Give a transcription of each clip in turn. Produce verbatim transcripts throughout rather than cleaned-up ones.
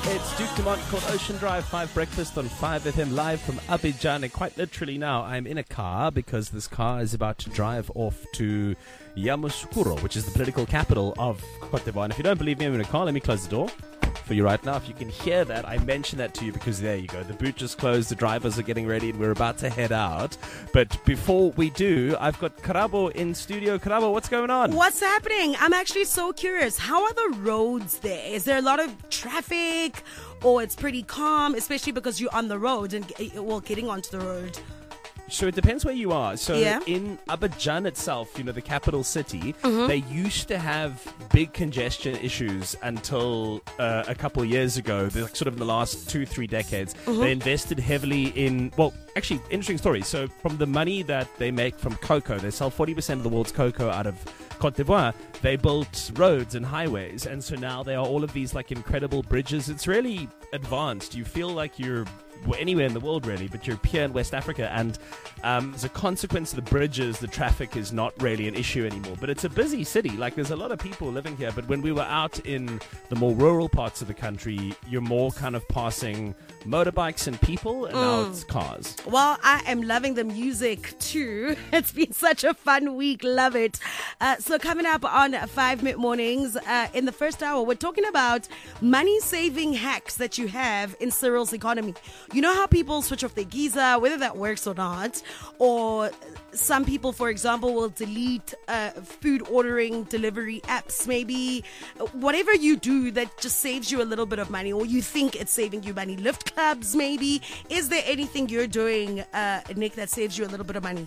It's Duke Dumont called Ocean Drive five Breakfast on five F M live from Abidjan. And quite literally now, I'm in a car because this car is about to drive off to Yamoussoukro, which is the political capital of Cote d'Ivoire. And if you don't believe me, I'm in a car. Let me close the door for you right now. If you can hear that, I mentioned that to you because there you go. The boot just closed, the drivers are getting ready, and we're about to head out. But before we do, I've got Karabo in studio. Karabo, what's going on? What's happening? I'm actually so curious. How are the roads there? Is there a lot of traffic, or it's pretty calm, especially because you're on the road and well, getting onto the road? So it depends where you are. So yeah. in Abidjan itself, you know, the capital city, mm-hmm. they used to have big congestion issues until uh, a couple of years ago. They're like sort of in the last two, three decades. Mm-hmm. They invested heavily in, well, actually, interesting story. So from the money that they make from cocoa, they sell forty percent of the world's cocoa out of Cote d'Ivoire. They built roads and highways. And so now there are all of these like incredible bridges. It's really advanced. You feel like you're anywhere in the world really, but you're here in West Africa, and um, as a consequence of the bridges, the traffic is not really an issue anymore. But it's a busy city. Like there's a lot of people living here, but when we were out in the more rural parts of the country, you're more kind of passing motorbikes and people, and mm. now it's cars. Well, I am loving the music too. It's been such a fun week. Love it. Uh, so coming up on five Mid Mornings, uh, in the first hour, we're talking about money-saving hacks that you have in Cyril's economy. You know how people switch off their geyser, whether that works or not, or some people, for example, will delete uh, food ordering delivery apps, maybe. Whatever you do that just saves you a little bit of money, or you think it's saving you money. Lift clubs, maybe. Is there anything you're doing, uh, Nick, that saves you a little bit of money?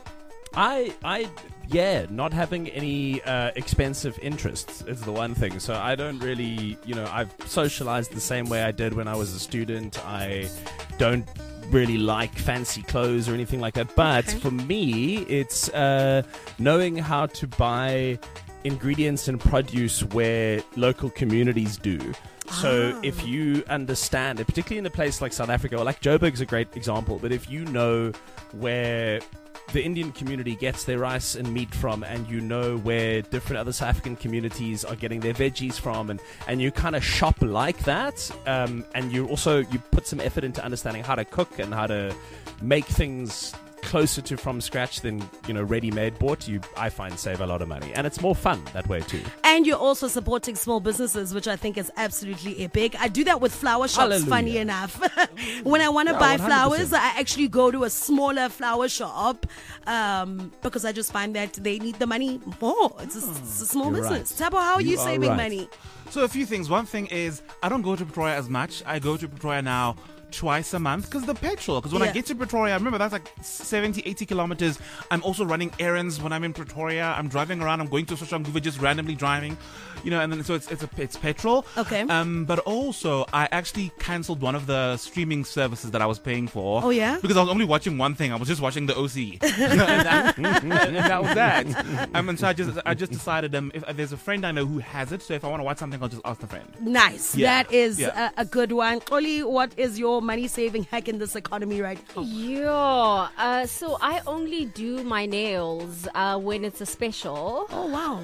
I, I, yeah, not having any uh, expensive interests is the one thing. So I don't really, you know, I've socialized the same way I did when I was a student. I don't really like fancy clothes or anything like that. But okay. for me, it's uh, knowing how to buy ingredients and produce where local communities do. So oh. if you understand it, particularly in a place like South Africa, or like Joburg is a great example, but if you know where the Indian community gets their rice and meat from, and you know where different other South African communities are getting their veggies from, and, and you kind of shop like that, um, and you also you put some effort into understanding how to cook and how to make things closer to from scratch than, you know, ready-made bought, you I find save a lot of money, and it's more fun that way too. And you're also supporting small businesses, which I think is absolutely epic. I do that with flower shops. Hallelujah. Funny enough, when I want to yeah, buy one hundred percent. flowers, I actually go to a smaller flower shop um, because I just find that they need the money more. It's a, it's a small You're business. right. Tabo, how are you, You are saving right. money? So a few things. One thing is I don't go to Pretoria as much. I go to Pretoria now twice a month because the petrol. Because when yeah. I get to Pretoria, remember that's like seventy, eighty kilometers. I'm also running errands when I'm in Pretoria. I'm driving around. I'm going to Soshanguve, just randomly driving, you know. And then so it's it's a it's petrol. Okay. Um, but also I actually cancelled one of the streaming services that I was paying for. Oh yeah. Because I was only watching one thing. I was just watching the O C, and, that, and that was that. Um, and so I just I just decided um if there's a friend I know who has it, so if I want to watch something, I'll just ask the friend. Nice. Yeah. That is Yeah. a, a good one. Oli, what is your money-saving hack in this economy right now? Yeah, uh, so I only do my nails uh, when it's a special. Oh, wow.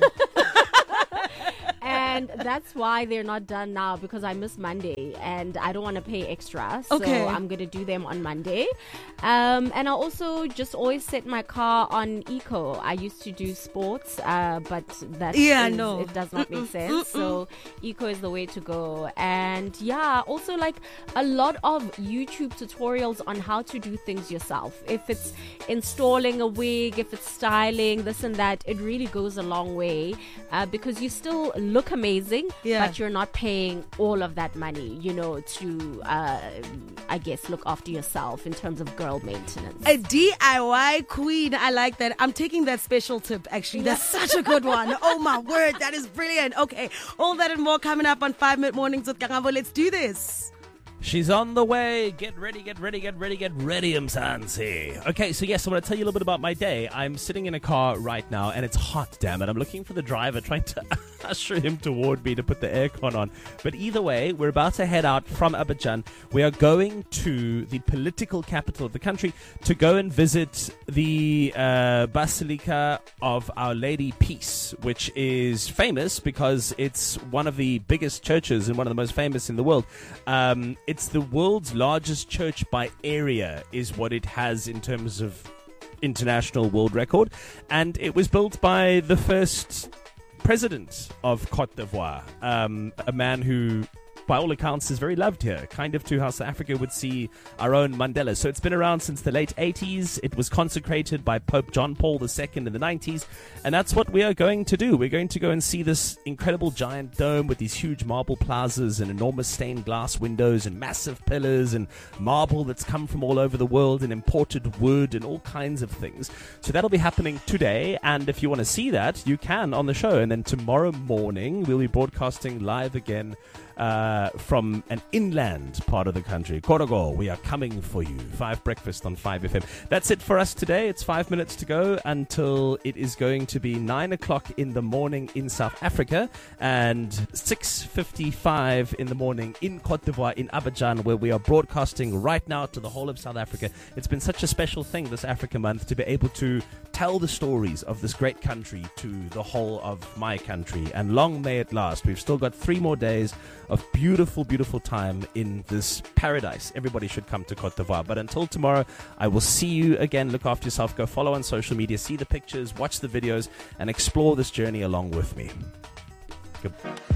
And that's why they're not done now, because I miss Monday and I don't want to pay extra. So Okay. I'm going to do them on Monday. Um, and I also just always set my car on eco. I used to do sports, uh, but that Yeah, is- no. it does not Mm-mm, make sense. mm-mm. So eco is the way to go. And yeah, also like a lot of YouTube tutorials on how to do things yourself. If it's installing a wig, if it's styling, this and that, it really goes a long way uh, because you still look amazing, Yeah. but you're not paying all of that money, you know, to, uh, I guess, look after yourself in terms of girl maintenance. A D I Y queen. I like that. I'm taking that special tip, actually. That's such a good one. Oh, my word. That is brilliant. Okay. All that and more coming up on five Mid Mornings with Karabo. Let's do this. She's on the way. Get ready, get ready, get ready, get ready, Mzansi. Okay, so yes, I want to tell you a little bit about my day. I'm sitting in a car right now, and it's hot, damn it. I'm looking for the driver, trying to usher him toward me to put the aircon on. But either way, we're about to head out from Abidjan. We are going to the political capital of the country to go and visit the uh, Basilica of Our Lady Peace, which is famous because it's one of the biggest churches and one of the most famous in the world. Um, it's the world's largest church by area, is what it has in terms of international world record, and it was built by the first president of Cote d'Ivoire, um, a man who, by all accounts, is very loved here, kind of to how South Africa would see our own Mandela. So it's been around since the late eighties. It was consecrated by Pope John Paul the Second in the nineties, and that's what we are going to do. We're going to go and see this incredible giant dome with these huge marble plazas and enormous stained glass windows and massive pillars and marble that's come from all over the world and imported wood and all kinds of things. So that'll be happening today, and if you want to see that, you can on the show. And then tomorrow morning, we'll be broadcasting live again Uh, from an inland part of the country. Korogo, we are coming for you. Five Breakfast on five F M. That's it for us today. It's five minutes to go until it is going to be nine o'clock in the morning in South Africa and six fifty-five in the morning in Cote d'Ivoire, in Abidjan, where we are broadcasting right now to the whole of South Africa. It's been such a special thing this Africa Month to be able to tell the stories of this great country to the whole of my country, and long may it last. We've still got three more days of beautiful, beautiful time in this paradise. Everybody should come to Cote d'Ivoire. But until tomorrow, I will see you again. Look after yourself. Go follow on social media. See the pictures, watch the videos, and explore this journey along with me. Good.